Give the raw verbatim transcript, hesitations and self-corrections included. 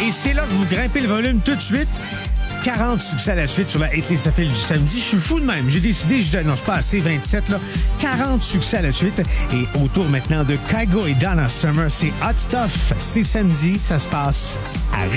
Et c'est là que vous grimpez le volume tout de suite. quarante succès à la suite sur la Hit List Shuffle du samedi. Je suis fou de même. J'ai décidé, je dis, non, c'est pas assez, vingt-sept, là. quarante succès à la suite. Et autour maintenant de Kygo et Donna Summer, c'est Hot Stuff. C'est samedi, ça se passe à